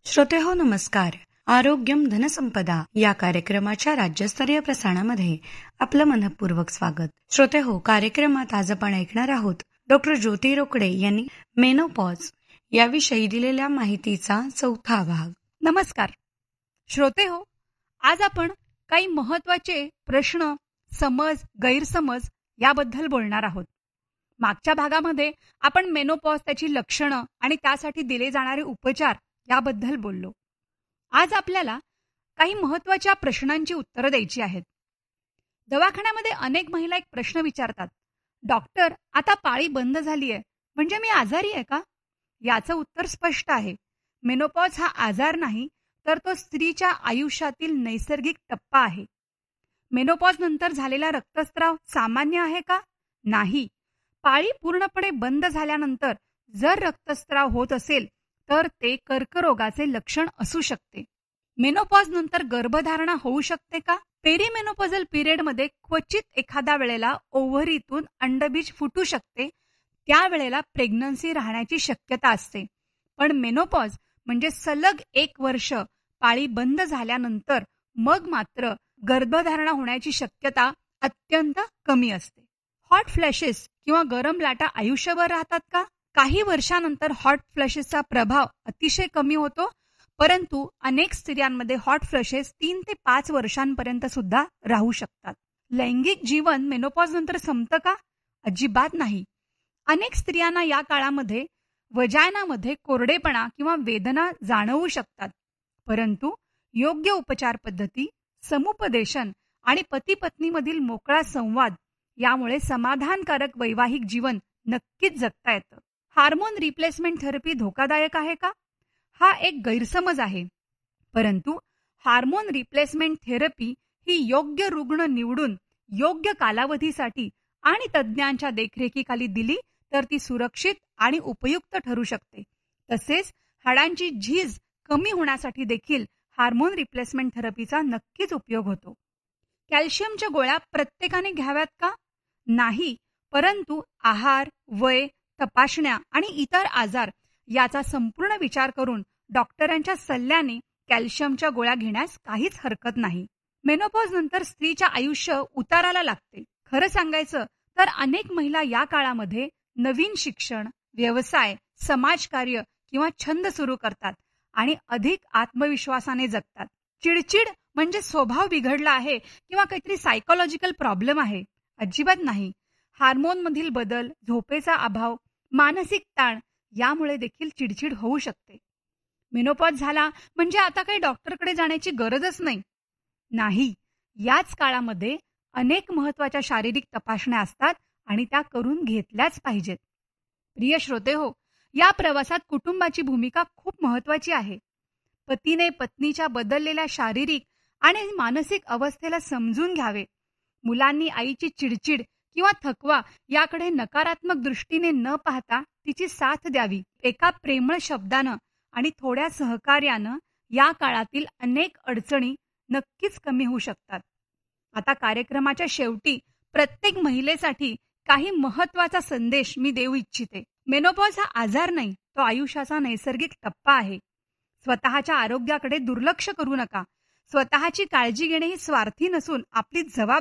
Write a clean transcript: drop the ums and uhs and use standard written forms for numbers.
श्रोतेहो नमस्कार. आरोग्यम धनसंपदा या कार्यक्रमाच्या राज्यस्तरीय प्रसारणामध्ये आपलं मनपूर्वक स्वागत. श्रोतेहो, कार्यक्रमात आज आपण ऐकणार आहोत डॉक्टर ज्योती रोकडे यांनी मेनोपॉज याविषयी दिलेल्या माहितीचा चौथा भाग. नमस्कार श्रोतेहो, आज आपण काही महत्त्वाचे प्रश्न, समज, गैरसमज याबद्दल बोलणार आहोत. मागच्या भागामध्ये आपण मेनोपॉज, त्याची लक्षणं आणि त्यासाठी दिले जाणारे उपचार याबद्दल बोललो. आज आपल्याला काही महत्त्वाच्या प्रश्नांची उत्तरं द्यायची आहेत. दवाखान्यामध्ये अनेक महिला एक प्रश्न विचारतात, डॉक्टर, आता पाळी बंद झाली आहे म्हणजे मी आजारी आहे का? याचं उत्तर स्पष्ट आहे. मेनोपॉज हा आजार नाही, तर तो स्त्रीच्या आयुष्यातील नैसर्गिक टप्पा आहे. मेनोपॉज नंतर झालेला रक्तस्राव सामान्य आहे का? नाही. पाळी पूर्णपणे बंद झाल्यानंतर जर रक्तस्राव होत असेल तर ते कर्करोगाचे लक्षण असू शकते. मेनोपॉज नंतर गर्भधारणा होऊ शकते का? पेरीमेनोपॉझल पिरियडमध्ये क्वचित एखाद्या वेळेला ओव्हरीतून अंडबीज फुटू शकते. त्यावेळेला प्रेग्नन्सी राहण्याची शक्यता असते. पण मेनोपॉज म्हणजे सलग 1 वर्ष पाळी बंद झाल्यानंतर मग मात्र गर्भधारणा होण्याची शक्यता अत्यंत कमी असते. हॉट फ्लॅशेस किंवा गरम लाटा आयुष्यभर राहतात का? काही वर्षानंतर हॉट फ्लॅशेसचा प्रभाव अतिशय कमी होतो, परंतु अनेक स्त्रियांमध्ये हॉट फ्लॅशेस 3 ते 5 वर्षांपर्यंत सुद्धा राहू शकतात. लैंगिक जीवन मेनोपॉज नंतर संपतं का? अजिबात नाही. अनेक स्त्रियांना या काळामध्ये वजायनामध्ये कोरडेपणा किंवा वेदना जाणवू शकतात, परंतु योग्य उपचार पद्धती, समुपदेशन आणि पती पत्नीमधील मोकळा संवाद यामुळे समाधानकारक वैवाहिक जीवन नक्कीच जगता येतं. हार्मोन रिप्लेसमेंट थेरपी धोकादायक आहे का? हा एक गैरसमज आहे. परंतु हार्मोन रिप्लेसमेंट थेरपी ही योग्य रुग्ण निवडून योग्य कालावधीसाठी आणि तज्ज्ञांच्या देखरेखीखाली दिली तर ती सुरक्षित आणि उपयुक्त ठरू शकते. तसेच हाडांची झीज कमी होण्यासाठी देखील हार्मोन रिप्लेसमेंट थेरपीचा नक्कीच उपयोग होतो. कॅल्शियमच्या गोळ्या प्रत्येकाने घ्याव्यात का? नाही. परंतु आहार, वय, तपासण्या आणि इतर आजार याचा संपूर्ण विचार करून डॉक्टरांच्या सल्ल्याने कॅल्शियमच्या गोळ्या घेण्यास काहीच हरकत नाही. मेनोपॉज नंतर स्त्रीच्या आयुष्य उताराला लागते. खरं सांगायचं तर अनेक महिला या काळामध्ये नवीन शिक्षण, व्यवसाय, समाजकार्य किंवा छंद सुरू करतात आणि अधिक आत्मविश्वासाने जगतात. चिडचिड म्हणजे स्वभाव बिघडला आहे किंवा काहीतरी सायकोलॉजिकल प्रॉब्लेम आहे? अजिबात नाही. हार्मोनमधील बदल, झोपेचा अभाव, मानसिक ताण यामुळे देखील चिडचिड होऊ शकते. मेनोपॉज झाला म्हणजे आता काही डॉक्टरकडे जाण्याची गरजच नाही. याच काळामध्ये अनेक महत्त्वाच्या शारीरिक तपासण्या असतात आणि त्या करून घेतल्याच पाहिजेत. प्रिय श्रोतेहो, या प्रवासात कुटुंबाची भूमिका खूप महत्त्वाची आहे. पतीने पत्नीच्या बदललेल्या शारीरिक आणि मानसिक अवस्थेला समजून घ्यावे. मुलांनी आईची चिडचिड किंवा थकवा याकडे नकारात्मक दृष्टीने न पाहता तिची साथ द्यावी. एका प्रेमळ शब्दानं आणि थोड्या सहकार्यानं या काळातील अनेक अडचणी नक्कीच कमी होऊ शकतात. आता कार्यक्रमाच्या शेवटी प्रत्येक महिलेसाठी काही महत्त्वाचा संदेश मी देऊ इच्छिते. मेनोपॉज हा आजार नाही, तो आयुष्याचा नैसर्गिक टप्पा आहे. स्वतःच्या आरोग्याकडे दुर्लक्ष करू नका. स्वतःची काळजी घेणे ही स्वार्थी नसून आपली जबाबदारी